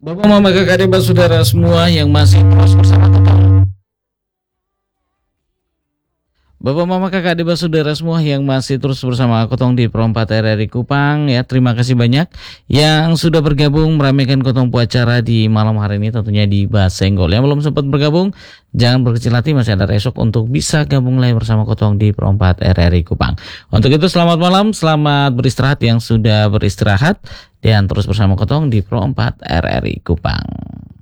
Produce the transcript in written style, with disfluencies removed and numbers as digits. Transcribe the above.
Bapak, Mama, Kakak, Adik, Saudara semua yang masih terus bersama kita. Bapak, Mama, Kakak, Adik, Saudara semua yang masih terus bersama Kotong di Pro 4 RRI Kupang ya. Terima kasih banyak yang sudah bergabung meramaikan Kotong Pu acara di malam hari ini, tentunya di Basenggol. Yang belum sempat bergabung, jangan berkecil hati, masih ada esok untuk bisa gabung lagi bersama Kotong di Pro 4 RRI Kupang. Untuk itu selamat malam, selamat beristirahat yang sudah beristirahat, dan terus bersama Kotong di Pro 4 RRI Kupang.